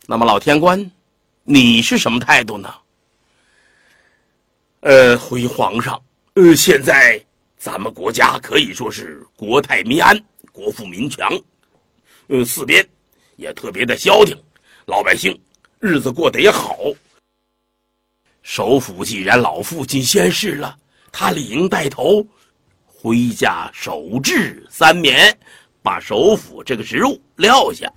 那么老天官，你是什么态度呢？回皇上，现在咱们国家可以说是国泰民安，国富民强，四边也特别的消停，老百姓日子过得也好。首辅既然老父亲仙逝了，他理应带头麾下守制三冕，把首辅这个职务撂下。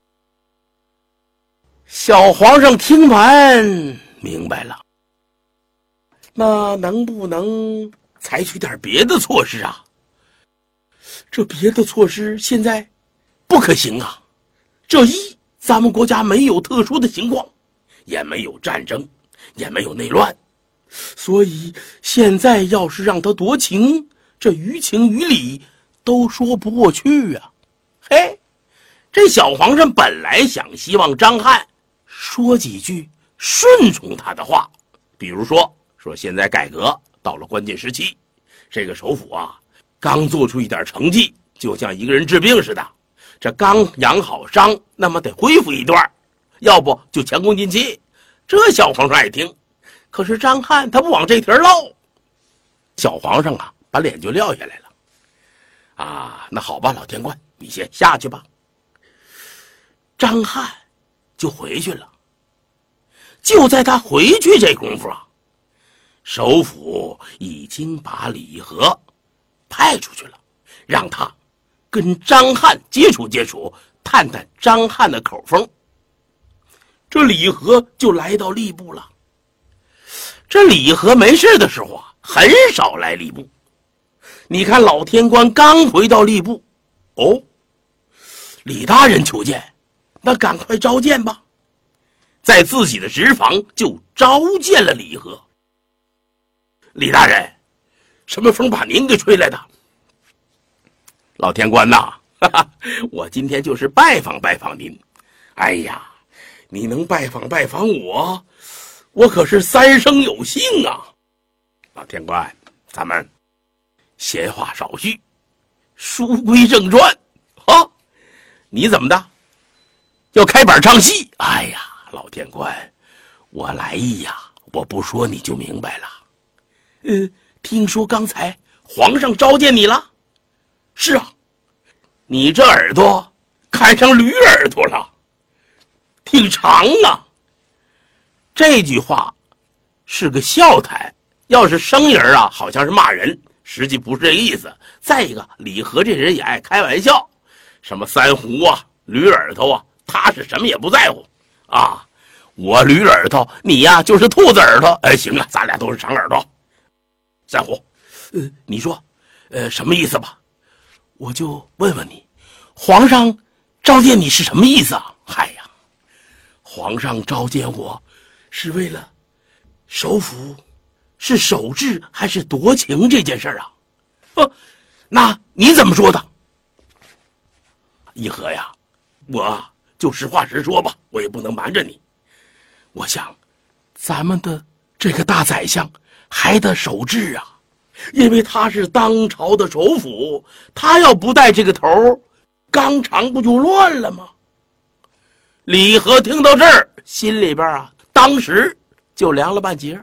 小皇上听完明白了，那能不能采取点别的措施啊？这别的措施现在不可行啊。这一，咱们国家没有特殊的情况，也没有战争，也没有内乱，所以现在要是让他夺情，这于情于理都说不过去啊。嘿，这小皇上本来想希望张翰说几句顺从他的话，比如说现在改革到了关键时期，这个首辅啊刚做出一点成绩，就像一个人治病似的，这刚养好伤，那么得恢复一段，要不就前功尽弃。这小皇上爱听，可是张翰他不往这题唠，小皇上啊把脸就撂下来了。啊，那好吧，老天官，你先下去吧。张翰就回去了。就在他回去这功夫啊，首辅已经把李和派出去了，让他跟张翰接触接触，探探张翰的口风。这李和就来到吏部了。这李和没事的时候啊，很少来吏部。你看老天官刚回到吏部，哦，李大人求见，那赶快召见吧。在自己的职房就召见了李和。李大人，什么风把您给吹来的？老天官呐，我今天就是拜访拜访您。哎呀，你能拜访拜访我，我可是三生有幸啊。老天官，咱们闲话少叙，书归正传啊。你怎么的要开板唱戏？哎呀，老天官，我来意呀，我不说你就明白了。听说刚才皇上召见你了？是啊，你这耳朵看上驴耳朵了，挺长啊。这句话是个笑谈，要是生人啊，好像是骂人，实际不是这个意思。再一个，李和这人也爱开玩笑，什么三胡啊、驴耳朵啊，他是什么也不在乎啊。我驴耳朵，你呀就是兔子耳朵。行啊，咱俩都是长耳朵。三胡，你说，什么意思吧？我就问问你，皇上召见你是什么意思啊？嗨呀，皇上召见我，是为了首辅是守制还是夺情这件事啊？那你怎么说的？议和呀，我就实话实说吧，我也不能瞒着你。我想，咱们的这个大宰相还得守制啊，因为他是当朝的首辅，他要不带这个头，纲常不就乱了吗？李和听到这儿，心里边啊，当时就凉了半截。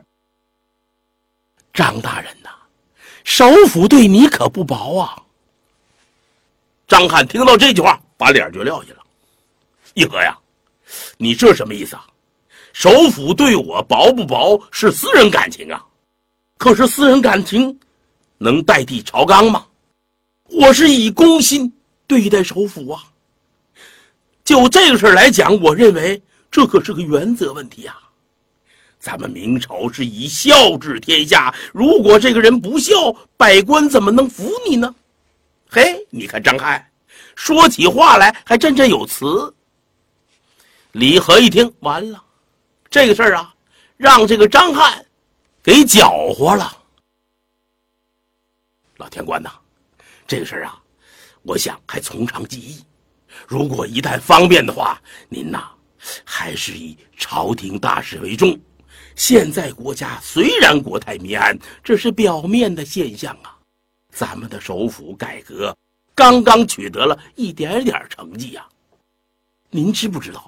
张大人呐，首辅对你可不薄啊。张翰听到这句话，把脸就撂下了。议和呀，你这什么意思啊？首辅对我薄不薄是私人感情啊，可是私人感情能代替朝纲吗？我是以公心对待首辅啊。就这个事来讲，我认为这可是个原则问题啊。咱们明朝是以孝治天下，如果这个人不孝，百官怎么能服你呢？嘿，你看张翰说起话来还振振有词。李和一听，完了，这个事儿啊，让这个张翰给搅和了。老天官呐，这个事儿啊，我想还从长计议。如果一旦方便的话，您呐，还是以朝廷大事为重。现在国家虽然国泰民安，这是表面的现象啊。咱们的首辅改革刚刚取得了一点点成绩啊。您知不知道，